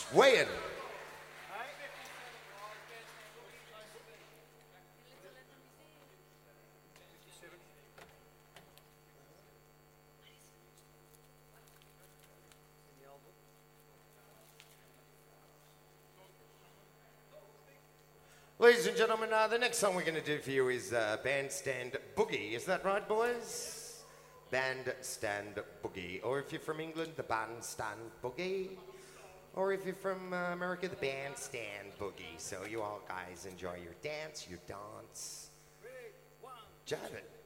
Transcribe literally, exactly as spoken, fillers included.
Weighing. Ladies and gentlemen, uh, the next song we're going to do for you is uh, Bandstand Boogie. Is that right, boys? Bandstand Boogie. Or if you're from England, the Bandstand Boogie. Or if you're from uh, America, the Bandstand Boogie. So you all guys enjoy your dance, your dance. Jive it.